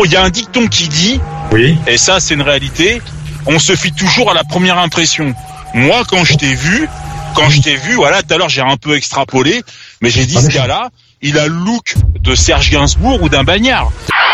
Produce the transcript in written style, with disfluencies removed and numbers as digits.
il y a un dicton qui dit, Oui. et ça c'est une réalité, on se fie toujours à la première impression. Moi, quand je t'ai vu, voilà, tout à l'heure j'ai un peu extrapolé, mais j'ai dit ce gars-là, il a le look de Serge Gainsbourg ou d'un Bagnard.